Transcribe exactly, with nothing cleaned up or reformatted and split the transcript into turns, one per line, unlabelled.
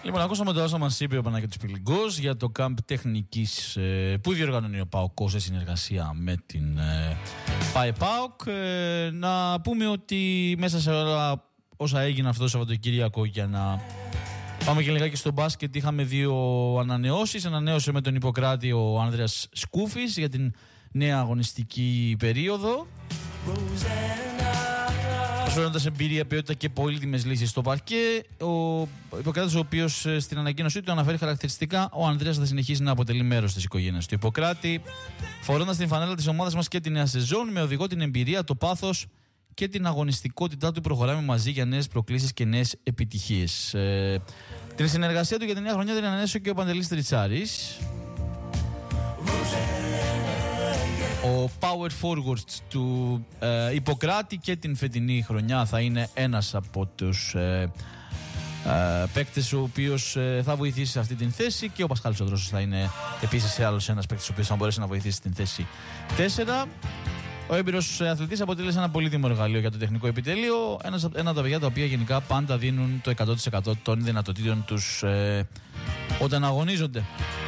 Λοιπόν, ακούσαμε τώρα όσα μας είπε ο Παναγιώτης Πηλιγκός για το κάμπ τεχνικής ε, που διοργανώνει ο ΠΑΟΚ σε συνεργασία με την ε, ΠΑΕΠΑΟΚ. Ε, να πούμε ότι μέσα σε όλα όσα έγιναν αυτό το Σαββατοκύριακο, για να πάμε και λιγάκι στο μπάσκετ, είχαμε δύο ανανεώσεις. Ανανέωσε με τον Ιπποκράτη ο Ανδρέας Σκούφης για την νέα αγωνιστική περίοδο, προσφέροντας εμπειρία, ποιότητα και πολύτιμες λύσεις στο παρκέ. Ο Ιπποκράτης, ο οποίος στην ανακοίνωσή του αναφέρει χαρακτηριστικά, ο Ανδρέας θα συνεχίσει να αποτελεί μέρος της οικογένειας του Ιπποκράτη, φορώντας την φανέλα της ομάδας μας και τη νέα σεζόν, με οδηγό την εμπειρία, το πάθος και την αγωνιστικότητά του. Προχωράμε μαζί για νέες προκλήσεις και νέες επιτυχίες. Ε, την συνεργασία του για την νέα χρονιά την ανανέωσε και ο Παντελής Τριτσάρης. Ο power forward του ε, Ιπποκράτη και την φετινή χρονιά θα είναι ένας από τους ε, ε, παίκτες ο οποίος ε, θα βοηθήσει σε αυτή την θέση, και ο Πασχάλης ο Δρόσος θα είναι επίσης άλλος ένας παίκτης ο οποίος θα μπορέσει να βοηθήσει στην θέση τέσσερα. Ο έμπειρος αθλητής αποτέλεσε ένα πολύτιμο εργαλείο για το τεχνικό επιτελείο, ένας, ένα από τα παιδιά τα οποία γενικά πάντα δίνουν το εκατό τοις εκατό των δυνατοτήτων τους ε, όταν αγωνίζονται.